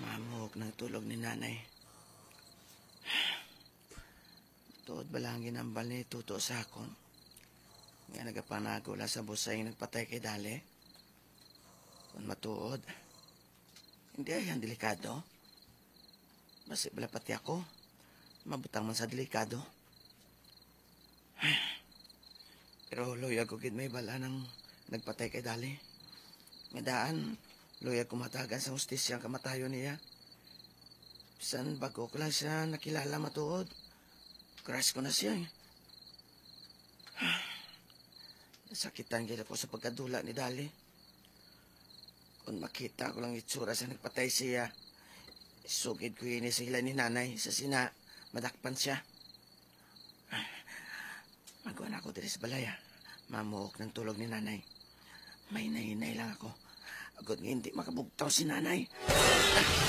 Mamok ng tulog ni nanay. Tuod ba lang ginambal ni Tuto sa akon? Nga nagapanagula sa busay nagpatay kay Dali. Kung matuod, hindi ayan delikado. Basi bala pati ako, mabutang man sa delikado. Pero loya ko gid may bala ng nagpatay kay Dali. Medaan, loya kumatagan sa hustisya ang kamatayon niya. Bisan bago ko lang siya nakilala matuod. Crush ko na siya eh. Nasakitan gila ko sa pagkadula ni Dali. Kung makita ko lang itsura sa nagpatay siya, sugid ko yun sa hila ni nanay sa sina, madakpan siya. Magawa na ako diri sa balaya. Mamuok ng tulog ni nanay. May nahinay lang ako. Agad nga hindi makabugtaw si nanay.